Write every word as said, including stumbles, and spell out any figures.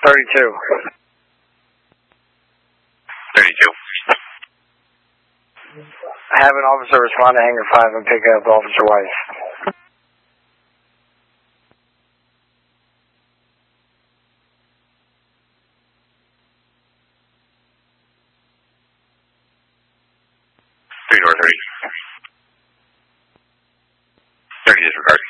thirty-two. thirty-two. Have an officer respond to Hangar five and pick up Officer Weiss. Three North thirty. thirty disregard.